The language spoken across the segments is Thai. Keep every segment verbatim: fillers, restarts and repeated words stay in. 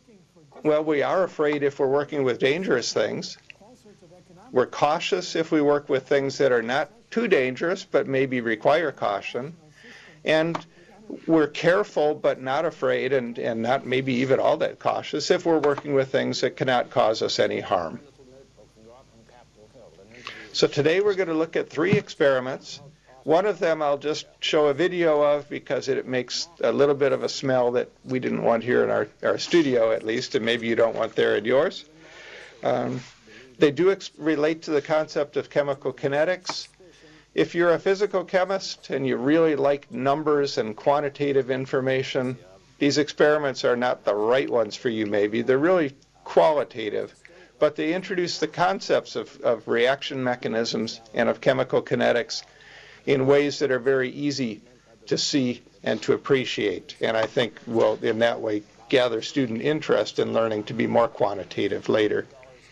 Well, we are afraid if we're working with dangerous things. We're cautious if we work with things that are not too dangerous but maybe require caution. And we're careful but not afraid and, and not maybe even all that cautious if we're working with things that cannot cause us any harm. So today we're going to look at three experiments. One of them I'll just show a video of because it makes a little bit of a smell that we didn't want here in our, our studio at least, and maybe you don't want there in yours. Um, they do ex relate to the concept of chemical kinetics. If you're a physical chemist and you really like numbers and quantitative information, these experiments are not the right ones for you maybe. They're really qualitative, but they introduce the concepts of, of reaction mechanisms and of chemical kinetics in ways that are very easy to see and to appreciate. And I think will, in that way, gather student interest in learning to be more quantitative later.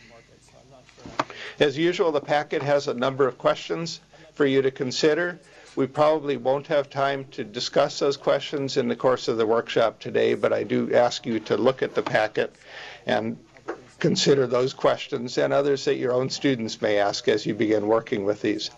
As usual, the packet has a number of questions for you to consider. We probably won't have time to discuss those questions in the course of the workshop today, but I do ask you to look at the packet and consider those questions and others that your own students may ask as you begin working with these.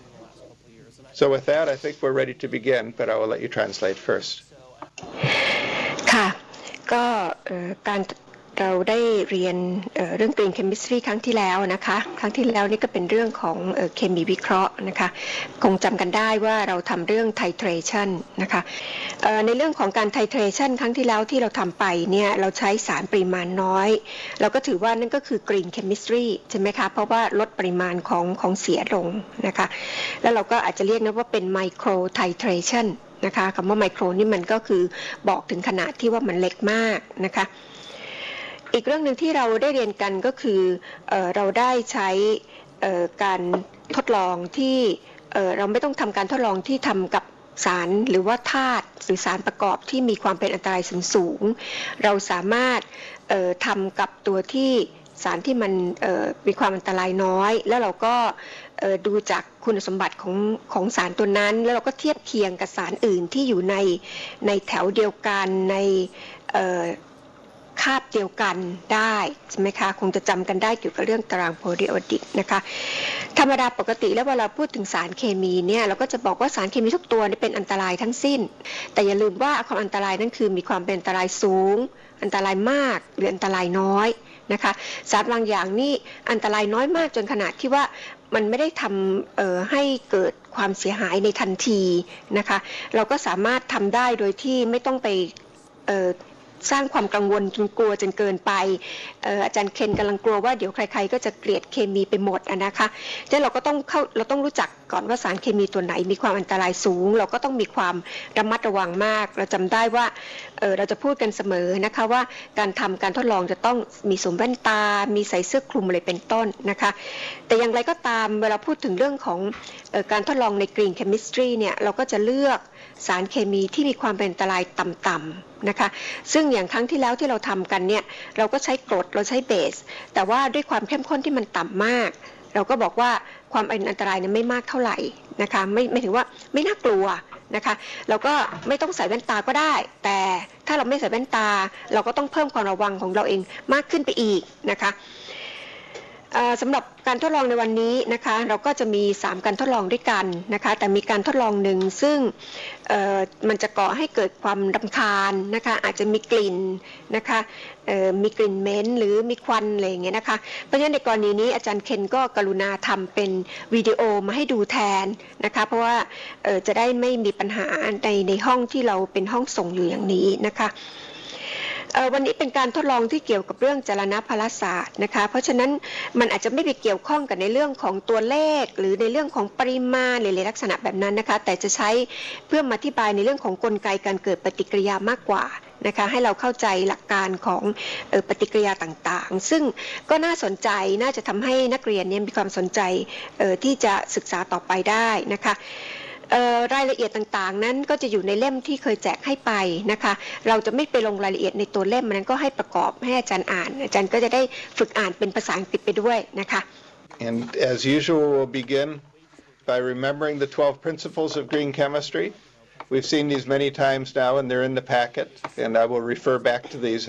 So with that, I think we're ready to begin, but I will let you translate first. ค่ะก็การเราได้เรียนเรื่อง Green Chemistry ครั้งที่แล้วนะคะครั้งที่แล้วนี่ก็เป็นเรื่องของเคมีวิเคราะห์นะคะคงจำกันได้ว่าเราทำเรื่อง Titration นะคะในเรื่องของการ Titration ครั้งที่แล้วที่เราทำไปเนี่ยเราใช้สารปริมาณน้อยเราก็ถือว่านั่นก็คือ Green Chemistry ใช่ไหมคะเพราะว่าลดปริมาณของของเสียลงนะคะแล้วเราก็อาจจะเรียกนะว่าเป็น Micro Titration นะคะคำว่า Micro นี่มันก็คือบอกถึงขนาดที่ว่ามันเล็กมากนะคะอีกเรื่องหนึ่งที่เราได้เรียนกันก็คือเอ่อเราได้ใช้เอ่อการทดลองที่เอ่อเราไม่ต้องทำการทดลองที่ทำกับสารหรือว่าธาตุหรือสารประกอบที่มีความเป็นอันตรายสูงๆเราสามารถเอ่อทำกับตัวที่สารที่มันเอ่อมีความอันตรายน้อยแล้วเราก็เอ่อดูจากคุณสมบัติของของสารตัวนั้นแล้วเราก็เทียบเคียงกับสารอื่นที่อยู่ในในแถวเดียวกันในเอ่อคาบเดียวกันได้ใช่ไหมคะคงจะจำกันได้เกี่ยวกับเรื่องตารางโพริโอดิกนะคะธรรมดาปกติแล้วเวลาพูดถึงสารเคมีเนี่ยเราก็จะบอกว่าสารเคมีทุกตัวนี่เป็นอันตรายทั้งสิ้นแต่อย่าลืมว่าความอันตรายนั่นคือมีความเป็นอันตรายสูงอันตรายมากหรืออันตรายน้อยนะคะสารบางอย่างนี่อันตรายน้อยมากจนขนาดที่ว่ามันไม่ได้ทำเอ่อให้เกิดความเสียหายในทันทีนะคะเราก็สามารถทำได้โดยที่ไม่ต้องไปเอ่อสร้างความกังวลจนกลัวจนเกินไป เอ่อ อาจารย์เคนกำลังกลัวว่าเดี๋ยวใครๆก็จะเกลียดเคมีไปหมดอะนะคะฉะนั้นเราก็ต้องเข้าเราต้องรู้จักก่อนว่าสารเคมีตัวไหนมีความอันตรายสูงเราก็ต้องมีความระมัดระวังมากเราจำได้ว่าเอ่อเราจะพูดกันเสมอนะคะว่าการทำการทดลองจะต้องมีสวมแว่นตามีใส่เสื้อคลุมอะไรเป็นต้นนะคะแต่อย่างไรก็ตามเวลาพูดถึงเรื่องของเอ่อการทดลองใน Green Chemistry เนี่ยเราก็จะเลือกสารเคมีที่มีความเป็นอันตรายต่ำๆนะคะซึ่งอย่างครั้งที่แล้วที่เราทำกันเนี่ยเราก็ใช้กรดเราใช้เบสแต่ว่าด้วยความเข้มข้นที่มันต่ำมากเราก็บอกว่าความอันตรายเนี่ยไม่มากเท่าไหร่นะคะไม่ไม่ถึงว่าไม่น่ากลัวนะคะเราก็ไม่ต้องใส่แว่นตาก็ได้แต่ถ้าเราไม่ใส่แว่นตาเราก็ต้องเพิ่มความระวังของเราเองมากขึ้นไปอีกนะคะสำหรับการทดลองในวันนี้นะคะเราก็จะมีสามการทดลองด้วยกันนะคะแต่มีการทดลองหนึ่งซึ่งมันจะก่อให้เกิดความรำคาญนะคะอาจจะมีกลิ่นนะคะมีกลิ่นเหม็นหรือมีควันอะไรอย่างเงี้ยนะคะเพราะฉะนั้นในกรณีนี้อาจารย์เคนก็กรุณาทำเป็นวิดีโอมาให้ดูแทนนะคะเพราะว่าจะได้ไม่มีปัญหาในในห้องที่เราเป็นห้องส่งอยู่อย่างนี้นะคะวันนี้เป็นการทดลองที่เกี่ยวกับเรื่องจารณพลศาสตร์นะคะเพราะฉะนั้นมันอาจจะไม่ไปเกี่ยวข้องกับในเรื่องของตัวเลขหรือในเรื่องของปริมาณหรือลักษณะแบบนั้นนะคะแต่จะใช้เพื่อมาอธิบายในเรื่องของกลไกการเกิดปฏิกิริยามากกว่านะคะให้เราเข้าใจหลักการของปฏิกิริยาต่างๆซึ่งก็น่าสนใจน่าจะทำให้นักเรียนเนี่ยมีความสนใจที่จะศึกษาต่อไปได้นะคะรายละเอียดต่างๆนั้นก็จะอยู่ในเล่มที่เคยแจกให้ไปนะคะเราจะไม่ไปลงรายละเอียดในตัวเล่มนั้นก็ให้ประกอบให้อาจารย์อ่านอาจารย์ก็จะได้ฝึกอ่านเป็นภาษาอังกฤษไปด้วยนะคะ And as usual we'll begin by remembering the twelve principles of green chemistry. We've seen these many times now and they're in the packet and I will refer back to these